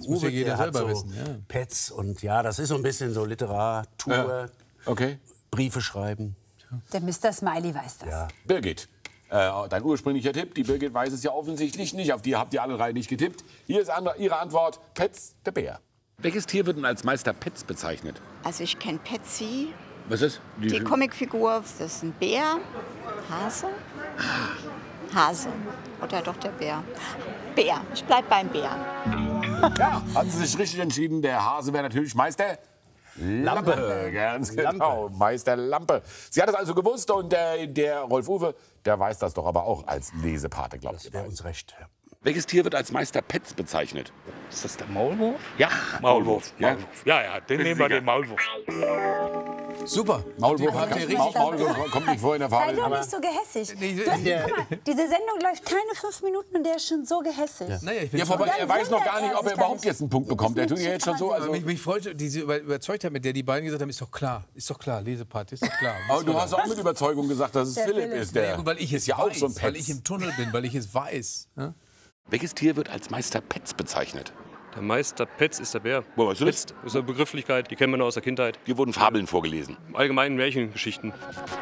Uwe, jeder der hat selber so wissen, ja. Pets und ja, das ist so ein bisschen so Literatur, Okay. Briefe schreiben. Der Mr. Smiley weiß das. Ja. Birgit, dein ursprünglicher Tipp. Die Birgit weiß es ja offensichtlich nicht. Auf die habt ihr alle drei nicht getippt. Hier ist Ihre Antwort. Pets, der Bär. Welches Tier wird denn als Meister Pets bezeichnet? Also ich kenne Patsy, Was ist? die Comicfigur, das ist ein Bär. Hase? Hase. Oder doch der Bär? Bär. Ich bleib beim Bär. Ja, hat sie sich richtig entschieden. Der Hase wäre natürlich Meister Lampe. Ganz genau, Meister Lampe. Sie hat es also gewusst und der Rolf-Uwe, der weiß das doch aber auch als Lesepate, glaube ich. Das wäre uns recht. Ja. Welches Tier wird als Meister Pets bezeichnet? Ist das der Maulwurf? Ja, Maulwurf. Ja. Ja, den nehmen wir, den Maulwurf. Super. Maulwurf, Habt ihr richtig Maulwurf kommt nicht vor in der Sei Fahne. doch aber- nicht so gehässig. Nee, Guck mal, diese Sendung läuft keine 5 Minuten und der ist schon so gehässig. Naja, ich bin Ja, vorbei, dann er weiß noch gar nicht, ob wundert er er sich überhaupt gar jetzt einen Punkt bekommt. Der tut ja jetzt schon so. Also, mich freut diese Überzeugtheit, mit der die beiden gesagt haben, ist doch klar, Lesepart, ist doch klar. aber du hast auch mit Überzeugung gesagt, dass es Der Philipp Philipp. ist. Der Ja, gut, weil ich es ist ja weiß, auch so ein weil Pets. ich im Tunnel bin, weil ich es weiß. Ja? Welches Tier wird als Meister Pets bezeichnet? Der Meister Petz ist der Bär. Woher weißt du das? Petz ist eine Begrifflichkeit, die kennen wir noch aus der Kindheit. Hier wurden Fabeln vorgelesen. Allgemein Märchengeschichten.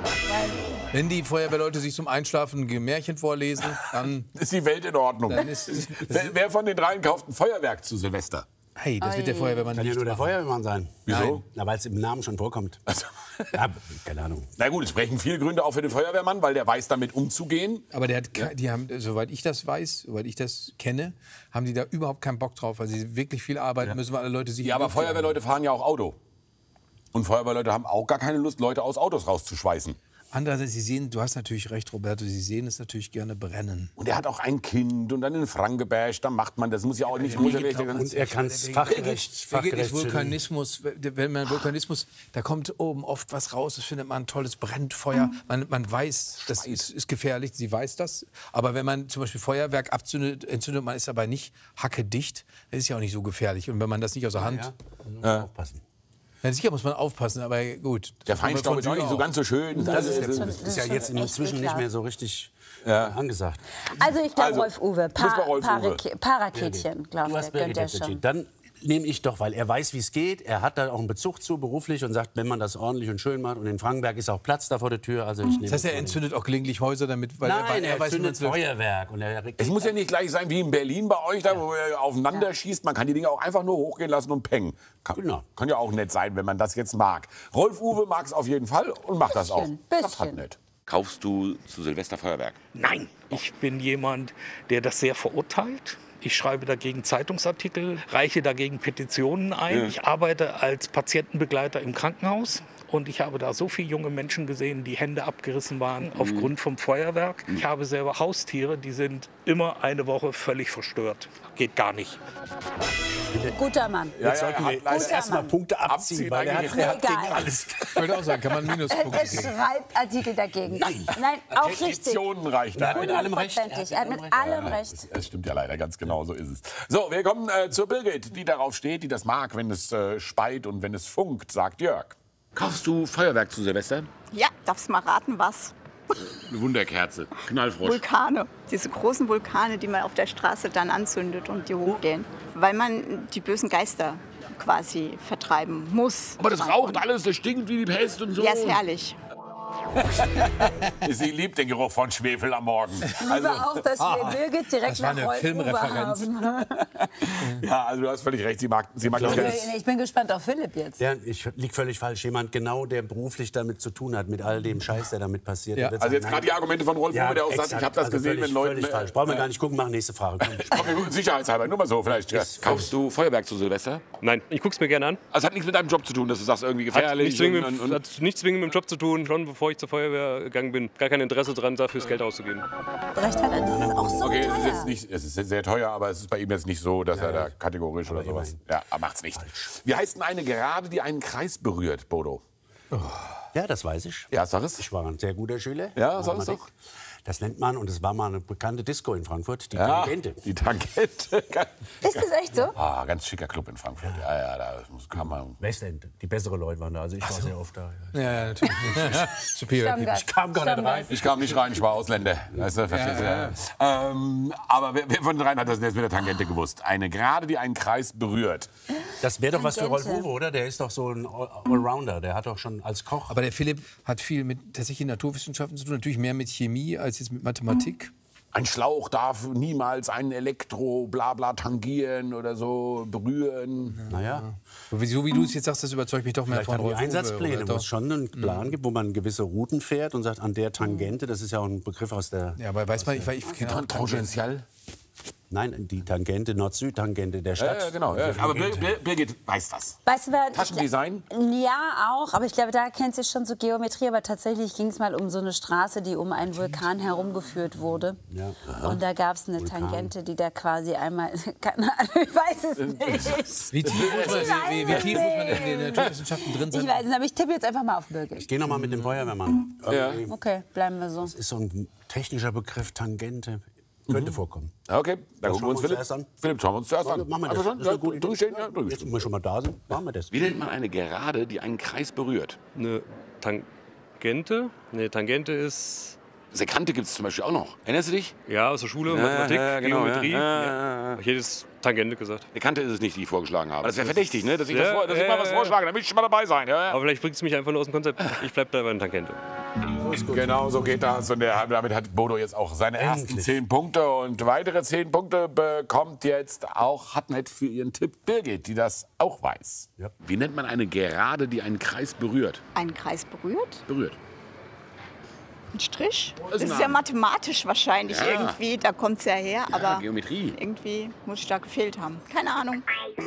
Wenn die Feuerwehrleute sich zum Einschlafen ein Märchen vorlesen, dann Ist die Welt in Ordnung? Dann ist- Wer von den dreien kauft ein Feuerwerk zu Silvester? hey, das wird der Feuerwehrmann Kann ja nicht nur der machen. Feuerwehrmann sein. Wieso? Na, weil es im Namen schon vorkommt. Ja, keine Ahnung. Na gut, es sprechen viele Gründe auch für den Feuerwehrmann, weil der weiß, damit umzugehen. Aber die haben, soweit ich das weiß, soweit ich das kenne, haben die da überhaupt keinen Bock drauf, weil sie wirklich viel arbeiten müssen, weil alle Leute sich... Ja, aber Feuerwehrleute fahren ja auch Auto. Und Feuerwehrleute haben auch gar keine Lust, Leute aus Autos rauszuschweißen. Andererseits, sie sehen, du hast natürlich recht, Roberto, sie sehen es natürlich gerne brennen. Und er hat auch ein Kind und dann in Frankenberg, da macht man das. Muss ja auch nicht... Und er kann es fachgerecht Wirklich Vulkanismus, wenn man Vulkanismus, da kommt oben oft was raus, das findet man ein tolles Brennfeuer. Man weiß, das ist gefährlich, sie weiß das. Aber wenn man zum Beispiel Feuerwerk entzündet, man ist dabei nicht hackedicht, das ist ja auch nicht so gefährlich. Und wenn man das nicht aus der Hand... aufpassen. Ja, sicher muss man aufpassen, aber gut. Der Feinstaub ist auch nicht so ganz so schön. Das ist ja schon jetzt echt inzwischen nicht ekelhaft. mehr so richtig angesagt. Also ich glaube Also, Rolf-Uwe. du bist bei Rolf-Uwe. Parakettchen, glaube Du ich, hast gönnt Birgit er jetzt entschieden. schon. Dann nehme ich doch, weil er weiß, wie es geht. Er hat da auch einen Bezug zu beruflich und sagt, wenn man das ordentlich und schön macht. Und in Frankenberg ist auch Platz da vor der Tür. Also ich nehme Das heißt, er das entzündet auch gelegentlich Häuser damit, weil Nein, er er weiß, wie man entzündet es löscht. Feuerwerk. Und Es muss ja nicht gleich sein wie in Berlin bei euch, da wo ihr aufeinander schießt. Man kann die Dinge auch einfach nur hochgehen lassen und pengen. Genau. Kann ja auch nett sein, wenn man das jetzt mag. Rolf-Uwe mag es auf jeden Fall und macht das auch. Das hat bisschen. nett. Kaufst du zu Silvester Feuerwerk? Nein, ich bin jemand, der das sehr verurteilt. Ich schreibe dagegen Zeitungsartikel, reiche dagegen Petitionen ein. Ich arbeite als Patientenbegleiter im Krankenhaus. Und ich habe da so viele junge Menschen gesehen, die Hände abgerissen waren aufgrund vom Feuerwerk. Ich habe selber Haustiere, die sind immer eine Woche völlig verstört. Geht gar nicht. Guter Mann. Jetzt sollten wir Guter erstmal Mann. Punkte abziehen, weil er hat Egal. gegen alles. Ich wollte auch sagen, kann man Minuspunkte Er kriegen. schreibt Artikel dagegen. Nein, auch richtig. Petitionen reicht da. mit allem Recht. Hundertprozentig. Er hat mit allem recht. Das stimmt ja leider, ganz genau so ist es. So, wir kommen zur Birgit, die darauf steht, die das mag, wenn es speit und wenn es funkt, sagt Jörg. Kaufst du Feuerwerk zu Silvester? Ja, darfst mal raten, was? Eine Wunderkerze, Knallfrosch. Vulkane. Diese großen Vulkane, die man auf der Straße dann anzündet und die hochgehen. Weil man die bösen Geister quasi vertreiben muss. Aber das raucht alles, das stinkt wie die Pest und so. Ja, ist herrlich. Sie liebt den Geruch von Schwefel am Morgen. Also, auch, dass wir Birgit direkt das war nach eine Rolf-Uwe Filmreferenz. haben. Ja, also du hast völlig recht, sie mag das gerne. Ich bin gespannt auf Philipp jetzt. Ja, ich liege völlig falsch. Jemand genau, der beruflich damit zu tun hat, mit all dem Scheiß, der damit passiert. Ja. Der wird Also sagen, jetzt gerade die nein. Argumente von Rolf Uwe, der auch sagt, exakt. ich habe das Also gesehen, völlig, wenn Leute... völlig falsch. Brauchen wir gar nicht gucken, machen nächste Frage. Komm. Okay, sicherheitshalber, nur mal so vielleicht. Ja. Kaufst du Feuerwerk zu Silvester? Nein, ich guck's mir gerne an. Also hat nichts mit deinem Job zu tun, dass du sagst, irgendwie Hat gefährlich. nichts zwingend mit dem Job zu tun, schon bevor ich zur Feuerwehr gegangen bin. Gar kein Interesse dran, dafür das Geld auszugeben. Recht hat er, das ist auch so Okay, es ist, teuer. jetzt nicht, es ist sehr teuer, aber es ist bei ihm jetzt nicht so, dass er da kategorisch oder sowas... Ja, er macht's nicht. Wie heißt denn eine Gerade, die einen Kreis berührt, Bodo? Ja, das weiß ich. Ja, sag es. Ich war ein sehr guter Schüler. Ja, sag es Mathematik. doch. Das nennt man, und es war mal eine bekannte Disco in Frankfurt, die Tangente. Die Tangente. Ist das echt so? Ah, ganz schicker Club in Frankfurt. Ja, da kann man... Westend, die besseren Leute waren da. Also ich war sehr oft da. Ja, natürlich. Superior People. Ich kam gar nicht rein. Ich kam nicht rein, ich war Ausländer. Weißt du, verstehst du? Aber wer von den dreien hat das jetzt mit der Tangente gewusst? Eine Gerade, die einen Kreis berührt. Das wäre doch was für Rolf Tangente. Uwe, oder? Der ist doch so ein Allrounder. Der hat doch schon als Koch... Aber der Philipp hat viel mit tatsächlich Naturwissenschaften zu tun, natürlich mehr mit Chemie als jetzt mit Mathematik. Ein Schlauch darf niemals einen Elektro-Blabla tangieren oder so berühren. Naja, So wie du es jetzt sagst, das überzeugt mich doch mehr vielleicht von haben die Rolf Uwe, Einsatzpläne, oder wo doch? es schon einen Plan gibt, wo man gewisse Routen fährt und sagt, an der Tangente, das ist ja auch ein Begriff aus der... Ja, aber weiß man, ich kenne auch Tangential. Nein, die Tangente, Nord-Süd-Tangente der Stadt. Ja, genau. Ja. Aber Birgit weiß das. Weißt du, wer, Taschendesign? Ja, auch. Aber ich glaube, da kennt sie schon so Geometrie. Aber tatsächlich ging es mal um so eine Straße, die um einen Vulkan herumgeführt wurde. Ja. Und da gab es eine Tangente, die da quasi einmal... Keine Ahnung, ich weiß es nicht. Wie tief muss man in den Naturwissenschaften drin sein? Ich weiß nicht, aber ich tippe jetzt einfach mal auf Birgit. Ich gehe noch mal mit dem Feuerwehrmann. Ja. Okay, bleiben wir so. Das ist so ein technischer Begriff, Tangente. Könnte vorkommen. Okay, dann gucken wir uns Philipp. zuerst an. Philipp, schauen wir uns zuerst an. Machen wir das. Einfach schon? Das ist eine gute Durchstehen? Idee. Ja, Jetzt, durchstehen. wenn wir schon mal da sind, machen wir das. Wie nennt man eine Gerade, die einen Kreis berührt? Eine Tangente? Ne, Tangente ist... Sekante gibt es zum Beispiel auch noch. Erinnerst du dich? Ja, aus der Schule, Mathematik, genau, Geometrie. ja. Ja. Ich hätte jetzt Tangente gesagt. Eine Kante ist es nicht, die ich vorgeschlagen habe. Das wäre verdächtig, ne? Dass ich, Ja, dass ich mal was vorschlage. Da möchte ich mal dabei sein. Ja? Aber vielleicht bringt es mich einfach nur aus dem Konzept. Ich bleib da bei der Tangente. Genau, so geht das. Und damit hat Bodo jetzt auch seine ersten 10 Punkte. Und weitere 10 Punkte bekommt jetzt auch Hartnett für ihren Tipp Birgit, die das auch weiß. Ja. Wie nennt man eine Gerade, die einen Kreis berührt? Einen Kreis berührt? Berührt. Ein Strich? Das Das ist ist ein ja mathematisch wahrscheinlich Ja. irgendwie. Da kommt es ja her. Aber Geometrie. irgendwie muss ich da gefehlt haben. Keine Ahnung.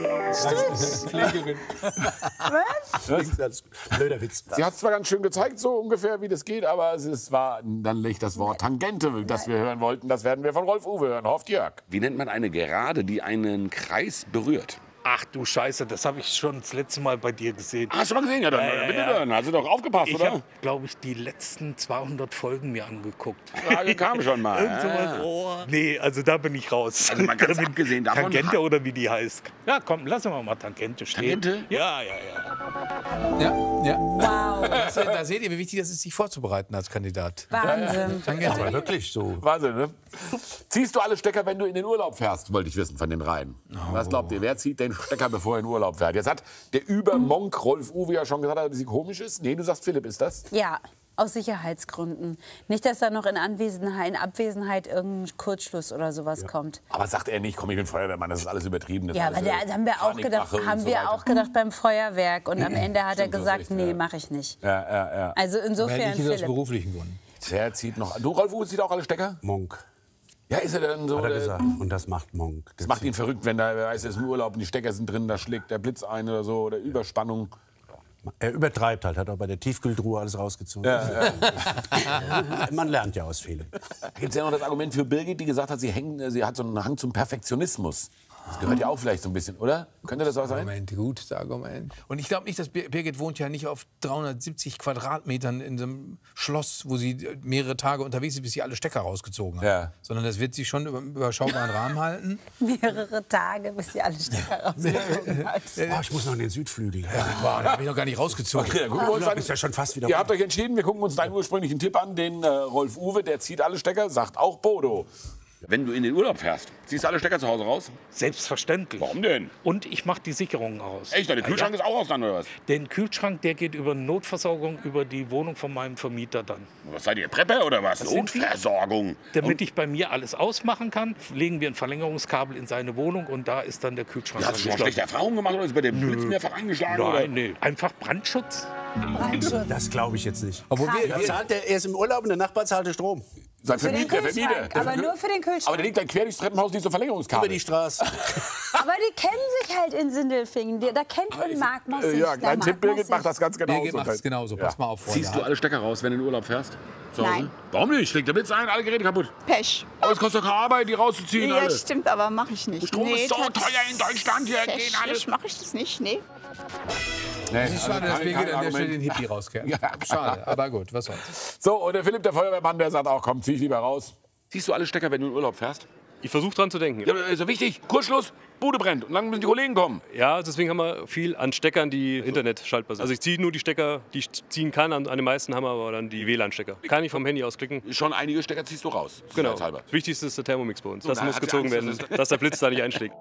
Blöder Witz. Sie hat es zwar ganz schön gezeigt, so ungefähr, wie das geht, aber es war dann nicht das Wort Tangente, das wir hören wollten. Das werden wir von Rolf Uwe hören. Hofft Jörg. Wie nennt man eine Gerade, die einen Kreis berührt? Ach du Scheiße, das habe ich schon das letzte Mal bei dir gesehen. Hast du mal gesehen? Ja, dann bitte dann. Hast du doch aufgepasst, Ich oder? habe, glaube ich, die letzten 200 Folgen mir angeguckt. Frage kam schon mal. Irgend sowas. Oh. Nee, also da bin ich raus. Also mal ganz abgesehen davon- Tangente oder wie die heißt. Ja, komm, lassen wir mal Tangente stehen. Tangente? Ja. Ja. Wow, Da seht ihr, wie wichtig das ist, sich vorzubereiten als Kandidat. Wahnsinn. Tangente. Aber wirklich so. Wahnsinn, ne? Ziehst du alle Stecker, wenn du in den Urlaub fährst? Wollte ich wissen von den dreien. Was glaubt ihr, wer zieht den Stecker, bevor er in den Urlaub fährt? Jetzt hat der Übermonk Rolf Uwe ja schon gesagt, dass sie komisch ist. Nee, du sagst, Philipp ist das? Ja, aus Sicherheitsgründen. Nicht, dass da noch in Abwesenheit irgendein Kurzschluss oder sowas kommt. Aber sagt er nicht, komm, ich bin Feuerwehrmann, das ist alles übertrieben. Das Ja, ist aber alles, das haben wir auch gedacht, Panikmache und so weiter. beim Feuerwerk. Und am Ende hat er Stimmt, das gesagt, ist nee, richtig, ja. mache ich nicht. Ja. Also Aber insofern, nicht nur aus Philipp. beruflichen Gründen. Der zieht noch. Du, Rolf Uwe, zieht auch alle Stecker? Monk, Ja, ist er denn so? hat er gesagt. Und das macht Monk. Das macht ihn verrückt, wenn er weiß, er ist im Urlaub und die Stecker sind drin, da schlägt der Blitz ein oder so, oder Überspannung. Er übertreibt halt, hat auch bei der Tiefkühltruhe alles rausgezogen. Man lernt ja aus Fehlern. Da gibt es ja noch das Argument für Birgit, die gesagt hat, sie hat so einen Hang zum Perfektionismus. Das gehört ja auch vielleicht so ein bisschen, oder? Könnte das auch sein? Argument, gutes Argument. Und ich glaube nicht, dass Birgit wohnt ja nicht auf 370 Quadratmetern in so einem Schloss, wo sie mehrere Tage unterwegs ist, bis sie alle Stecker rausgezogen hat. Ja. Sondern das wird sie schon im überschaubaren Rahmen halten. Mehrere Tage, bis die alle Stecker rausgezogen hat. Oh, ich muss noch in den Südflügel. Boah, da habe ich noch gar nicht rausgezogen. Ja, gucken wir uns Du an. bist ja schon fast wieder Ihr habt euch entschieden, wir gucken uns deinen ursprünglichen Tipp an, den Rolf Uwe, der zieht alle Stecker, sagt auch Bodo. Wenn du in den Urlaub fährst, ziehst du alle Stecker zu Hause raus? Selbstverständlich. Warum denn? Und ich mache die Sicherungen aus. Echt? Der Kühlschrank ist auch aus dann, oder was? Den Kühlschrank, der geht über Notversorgung über die Wohnung von meinem Vermieter dann. Was seid ihr, Prepper oder was? sind wir. Notversorgung. Damit ich bei mir alles ausmachen kann, legen wir ein Verlängerungskabel in seine Wohnung und da ist dann der Kühlschrank Hast du schon mal schlechte Erfahrungen gemacht oder ist bei dem Blitz mehrfach eingeschlagen? Oder? Nein, nee. Einfach Brandschutz. Das glaube ich jetzt nicht. Obwohl Er ist im Urlaub und der Nachbar zahlt den Strom. Sein Für den Vermieter. Kühlschrank, aber nur für den Aber Kühlschrank. der liegt dann quer durchs Treppenhaus, nicht so Über Verlängerungskabel. die Straße. Aber die kennen sich halt in Sindelfingen. Da kennt man Marc Mossig. Ja, der dein Tipp, Marc Birgit, Mossig. macht das ganz genauso. Birgit macht es genauso. Pass mal auf, Ziehst du Freunde. alle Stecker raus, wenn du in den Urlaub fährst? Zu Hause? Nein. Warum nicht? Schlägt der Blitz ein, alle Geräte kaputt. Pech. Aber es kostet doch keine Arbeit, die rauszuziehen. Ja, alle. stimmt, aber mache ich nicht. Strom ist so tats- teuer in Deutschland, hier gehen alle. Technisch mache ich das nicht, nee. Nee, Es ist schade, dass wir an der Stelle den Hippie rauskehren. Schade, aber gut, was soll's. So, und der Philipp, der Feuerwehrmann, der sagt auch, komm, zieh ich lieber raus. Siehst du alle Stecker, wenn du in Urlaub fährst? Ich versuche dran zu denken. Ja, ist ja wichtig. Kurzschluss, Bude brennt. Und dann müssen die Kollegen kommen. Ja, deswegen haben wir viel an Steckern, die Internet schaltbar sind. Also ich ziehe nur die Stecker, die ich ziehen kann. An den meisten haben wir aber dann die WLAN-Stecker. Kann ich vom Handy aus klicken. Schon einige Stecker ziehst du raus. Genau. Sicherheitshalber. Wichtigste ist der Thermomix bei uns. Das da muss hat sie gezogen Angst, werden, dass der Blitz da nicht einschlägt.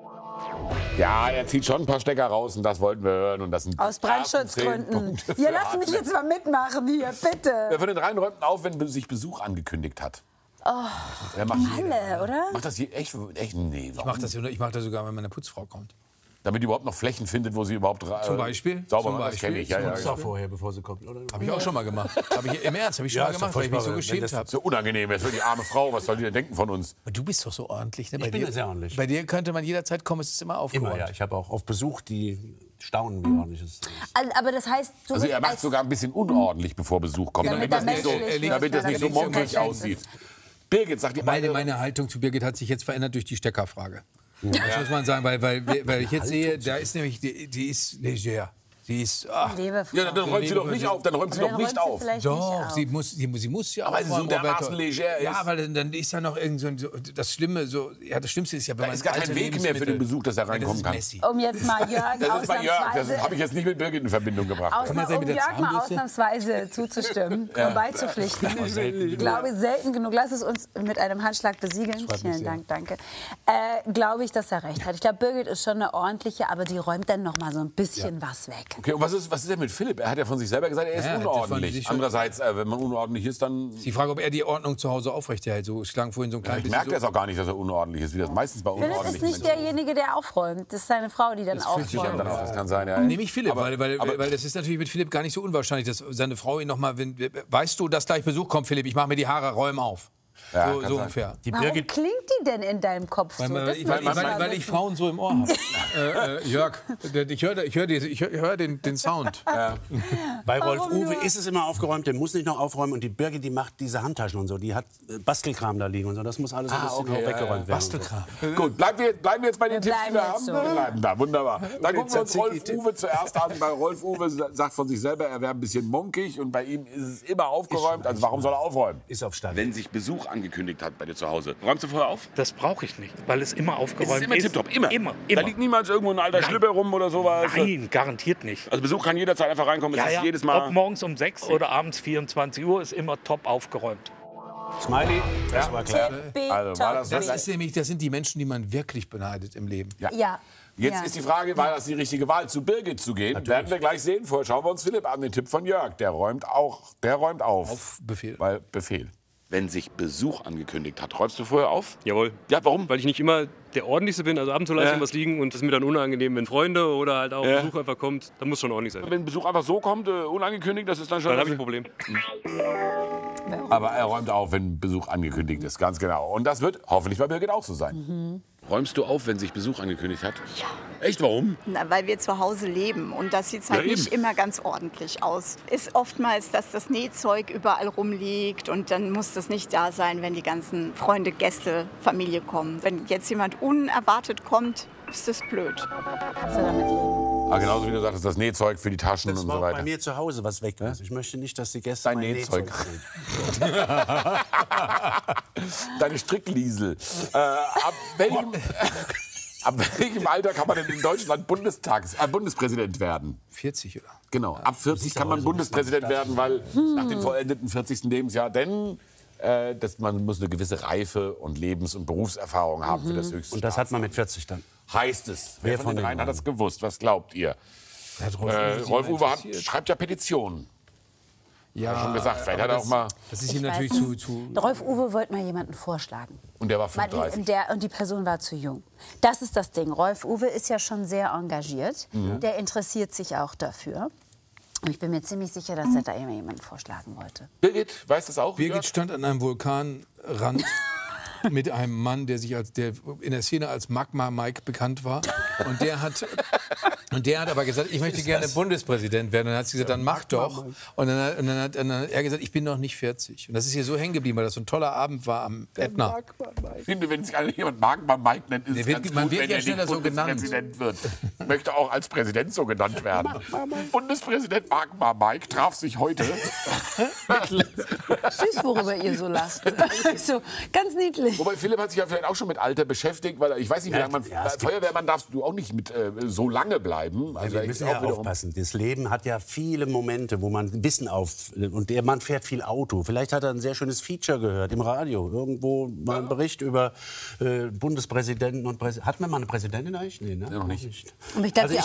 Ja, er zieht schon ein paar Stecker raus und das wollten wir hören. Und das sind Aus die ersten 10 Brandschutzgründen. Punkte für Ihr lasst mich Hartmann. jetzt mal mitmachen hier, bitte. Wer von den dreien räumt auf, wenn sich Besuch angekündigt hat? Wer macht Alle, oder? Macht das hier echt? Nee, Ich mache das sogar, wenn meine Putzfrau kommt. Damit die überhaupt noch Flächen findet, wo sie überhaupt Zum Beispiel? sauber Zum macht. Das kenne ich. Ja, Beispiel? ja, Das ja. auch vorher, bevor sie kommt, oder? Habe ich auch schon mal gemacht. Im Ernst, habe ich schon mal ist doch gemacht, weil ich mich so furchtbar, wenn geschämt das habe. So unangenehm ist für die arme Frau. Was soll die denn denken von uns? Aber du bist doch so ordentlich. Ne? Ich bin sehr ordentlich. Bei dir könnte man jederzeit kommen, es ist immer aufgeräumt. Immer, ja. Ich habe auch auf Besuch, die staunen, wie ordentlich es ist. Aber das heißt, du Also bist er macht als sogar ein bisschen unordentlich, bevor Besuch kommt, Damit damit das er nicht so, menschlich wird, damit das nicht so damit er monkig menschlich aussieht. Birgit, sagt die Meine Haltung zu Birgit hat sich jetzt verändert durch die Steckerfrage. Das muss man sagen, weil ich jetzt sehe, da ist nämlich, die ist leger. Die ist, Lebevoll. Ja, dann räumt sie doch nicht auf. Dann räumt sie doch nicht auf. doch, sie muss ja weil sie so aufräumen, dermaßen Roberto. leger ist. Ja, weil dann ist ja noch irgend so das Schlimme, das Schlimmste ist ja, wenn Da man ist gar kein alte Weg mehr für den Lebensmittel- Besuch, dass er reinkommen kann. Das ist Messi. Um jetzt mal Jörg Das ist bei Jörg. Das ausnahmsweise, habe ich jetzt nicht mit Birgit in Verbindung gebracht. Kann man sagen, um mit der Jörg mal Zahnbürste? ausnahmsweise zuzustimmen und beizupflichten. Ich glaube, selten genug. Lass es uns mit einem Handschlag besiegeln. Vielen Dank, danke. Glaube ich, dass er recht hat. Ich glaube, Birgit ist schon eine ordentliche, aber die räumt dann noch mal so ein bisschen was weg. Okay, und was ist denn mit Philipp? Er hat ja von sich selber gesagt, er ist Ja, das fand ich unordentlich. schon- Andererseits, wenn man unordentlich ist, dann... Die Frage, ob er die Ordnung zu Hause aufrechterhält. So, es klang vorhin so ein klein Ich bisschen merke so. es auch gar nicht, dass er unordentlich ist, wie das meistens bei Philipp ist unordentlichen nicht Menschen derjenige, der aufräumt. Das ist seine Frau, die dann fühlt sich aufräumt. dann auch. Das kann sein, ja. Nehme ich Philipp, Aber- weil das ist natürlich mit Philipp gar nicht so unwahrscheinlich, dass seine Frau ihn noch mal, weißt du, dass gleich Besuch kommt, Philipp, ich mache mir die Haare, räum auf. Ja, so kann sein. ungefähr. Die Warum Birgit, klingt die denn in deinem Kopf so? Das will Weil ich Frauen so im Ohr habe. Jörg, ich höre den Sound. bei Rolf Warum Uwe nur? ist es immer aufgeräumt, der muss nicht noch aufräumen. Und die Birgit, die macht diese Handtaschen und so, die hat Bastelkram da liegen und so. Das muss alles ein bisschen okay, auch weggeräumt werden. Bastelkram. Gut, bleiben wir jetzt bei den Tipps, die bleiben wir jetzt haben? so. Wir bleiben da, wunderbar. Dann gucken wir uns Rolf Tzatziki. Uwe zuerst an. Bei Rolf Uwe sagt von sich selber, er wäre ein bisschen monkig und bei ihm ist es immer aufgeräumt. Also warum soll er aufräumen? Ist auf Stand. Wenn sich Besuch angekündigt hat bei dir zu Hause, räumst du vorher auf? Das brauche ich nicht, weil es immer Es aufgeräumt ist immer tipptopp, immer. Immer. Da liegt niemals irgendwo ein alter Schlüpper rum oder sowas. Nein, garantiert nicht. Also Besuch kann jederzeit einfach reinkommen. Es ist jedes Mal... Ob morgens um 6 oder abends 24 Uhr ist immer top aufgeräumt. Smiley, das war klar. Also war das Das sind die Menschen, die man wirklich beneidet im Leben. Ja. Jetzt Ja. ist die Frage, war das die richtige Wahl, zu Birgit zu gehen? Werden wir gleich sehen. Vorher schauen wir uns Philipp an, den Tipp von Jörg. Der räumt auf. Auf Befehl. Weil Befehl. Wenn sich Besuch angekündigt hat, räumst du vorher auf? Jawohl. Ja, warum? Weil ich nicht immer der Ordentlichste bin. Also abends lasse ich was liegen und das ist mir dann unangenehm, wenn Freunde oder halt auch Besuch einfach kommt. Dann muss schon ordentlich sein. Wenn Besuch einfach so kommt, unangekündigt, das ist dann schon... Dann habe ich ein Problem. Aber er räumt auf, wenn Besuch angekündigt ist, ganz genau. Und das wird hoffentlich bei Birgit auch so sein. Räumst du auf, wenn sich Besuch angekündigt hat? Ja. Echt, warum? Na, weil wir zu Hause leben und das sieht halt Ja, nicht immer ganz ordentlich aus. Ist oftmals, dass das Nähzeug überall rumliegt und dann muss das nicht da sein, wenn die ganzen Freunde, Gäste, Familie kommen. Wenn jetzt jemand unerwartet kommt, ist das blöd. So damit leben. Ah, genauso wie du sagtest, das Nähzeug für die Taschen Das und war so auch bei weiter. mir zu Hause was weg ist. Ich möchte nicht, dass die Gäste Dein mein Nähzeug. sehen. Deine Strickliesel. Ab welchem Alter kann man denn in Deutschland Bundespräsident werden? 40, oder? Genau, ab 40 kann man Bundespräsident werden, weil nach dem vollendeten 40. Lebensjahr, denn man muss eine gewisse Reife und Lebens- und Berufserfahrung haben für das höchste Und das hat man mit Staatsamt. 40 dann. Heißt es. Wer von den dreien hat das gewusst? Was glaubt ihr? Hat Rolf Uwe schreibt ja Petitionen. ja, Schon gesagt, vielleicht hat er auch mal... Das ist ihm Ich natürlich weiß zu... nicht. Rolf Uwe wollte mal jemanden vorschlagen. Und der war 35. Und die Person war zu jung. Das ist das Ding. Rolf Uwe ist ja schon sehr engagiert. Der interessiert sich auch dafür. Und ich bin mir ziemlich sicher, dass er da immer jemanden vorschlagen wollte. Birgit, weiß das auch? Birgit Jörg? stand an einem Vulkanrand mit einem Mann, der in der Szene als Magma Mike bekannt war. Und der hat aber gesagt, ich möchte gerne Bundespräsident werden. Und dann hat sie gesagt, dann mach doch. Und dann hat er gesagt, ich bin noch nicht 40. Und das ist hier so hängen geblieben, weil das so ein toller Abend war am Ätna. Ich finde, wenn sich jemand Magma Mike nennt, ist es ganz man gut, wird wenn ja er schneller nicht so genannt. Bundespräsident wird. Möchte auch als Präsident so genannt werden. Bundespräsident Magma Mike traf sich heute. Süß, worüber ihr so lacht. So, ganz niedlich. Wobei Philipp hat sich ja vielleicht auch schon mit Alter beschäftigt, weil ich weiß nicht, wie lange Feuerwehrmann darfst du auch nicht mit so lange bleiben. Also wir müssen ja aufpassen. Das Leben hat ja viele Momente, wo man Wissen und der Mann fährt viel Auto. Vielleicht hat er ein sehr schönes Feature gehört im Radio. Irgendwo mal einen Bericht über Bundespräsidenten und Hatten wir mal eine Präsidentin eigentlich? Nee, ne? Ja, noch nicht. Und ich dachte, Also